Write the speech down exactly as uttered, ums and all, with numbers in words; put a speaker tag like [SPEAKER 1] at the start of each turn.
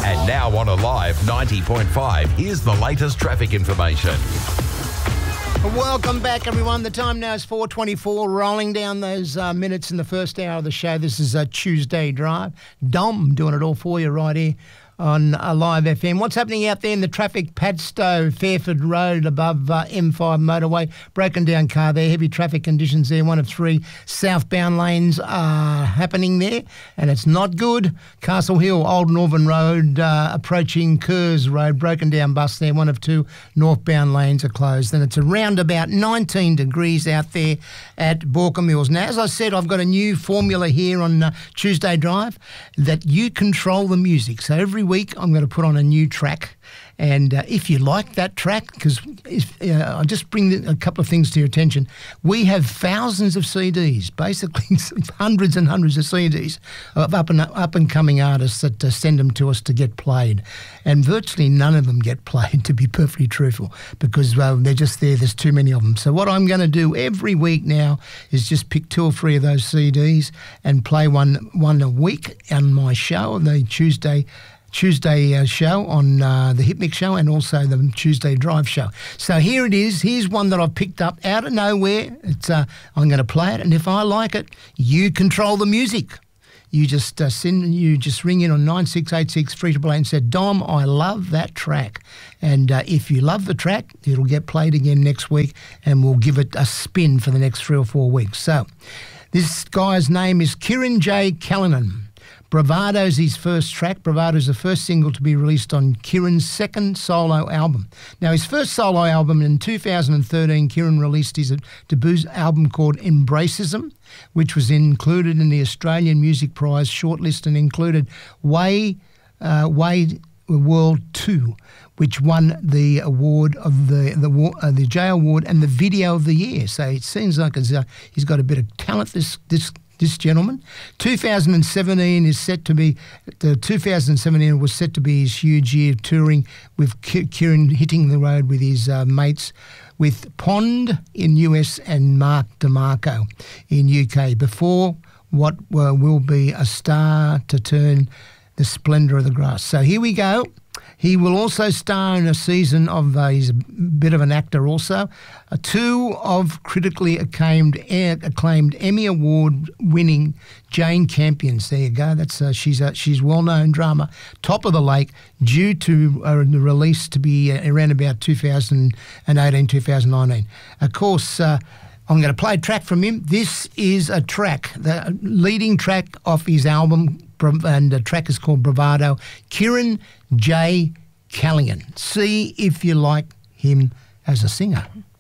[SPEAKER 1] And now on Alive ninety point five, here's the latest traffic information.
[SPEAKER 2] Welcome back, everyone. The time now is four twenty-four, rolling down those uh, minutes in the first hour of the show. This is a Tuesday Drive. Dom doing it all for you right here on Alive F M. What's happening out there in the traffic? Padstow, Fairford Road above uh, M five motorway. Broken down car there. Heavy traffic conditions there. One of three southbound lanes are happening there, and it's not good. Castle Hill, Old Northern Road, uh, approaching Kerrs Road. Broken down bus there. One of two northbound lanes are closed. And it's around about nineteen degrees out there at Borker Mills. Now, as I said, I've got a new formula here on uh, Tuesday Drive that you control the music. So every week I'm going to put on a new track, and uh, if you like that track, because uh, I'll just bring a couple of things to your attention. We have thousands of C Ds, basically hundreds and hundreds of C Ds of up and up and coming artists that uh, send them to us to get played, and virtually none of them get played, to be perfectly truthful, because well, they're just there. There's too many of them. So what I'm going to do every week now is just pick two or three of those C Ds and play one one a week on my show, the Tuesday. Tuesday uh, show on uh, the Hit Mix show, and also the Tuesday Drive show. So here it is. Here's one that I've picked up out of nowhere. It's uh, I'm going to play it, and if I like it, you control the music. You just uh, send, you just ring in on nine six eight six three eight eight and say, Dom, I love that track. And uh, if you love the track, it'll get played again next week, and we'll give it a spin for the next three or four weeks. So this guy's name is Kieran J. Callanan. Bravado's his first track. Bravado's the first single to be released on Kieran's second solo album. Now, his first solo album in two thousand thirteen, Kieran released his debut album called Embracism, which was included in the Australian Music Prize shortlist and included Way, uh, Way World two, which won the award of the the uh, the J Award and the Video of the Year. So it seems like it's, uh, he's got a bit of talent, this this This gentleman. two thousand seventeen is set to be, the two thousand seventeen was set to be his huge year of touring, with Kieran hitting the road with his uh, mates, with Pond in U S and Mark DeMarco in U K, before what uh, will be a star to turn the splendour of the grass. So here we go. He will also star in a season of, uh, he's a bit of an actor also, uh, two of critically acclaimed, uh, acclaimed Emmy Award-winning Jane Campions. There you go. That's uh, she's a she's well-known drama. Top of the Lake, due to uh, the release to be uh, around about two thousand eighteen, two thousand nineteen. Of course, uh, I'm going to play a track from him. This is a track, the leading track off his album, and the track is called Bravado. Kieran J. Callanan. See if you like him as a singer.